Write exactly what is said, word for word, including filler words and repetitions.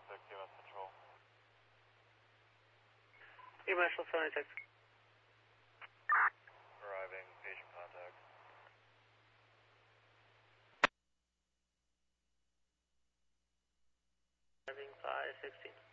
six, Q S Patrol. Air Marshal seven nine six. Arriving, patient contact. Arriving five sixteen.